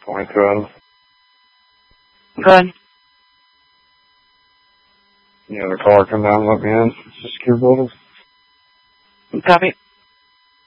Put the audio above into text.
2012. Good. Any other caller come down and let me in? Secure building. Copy.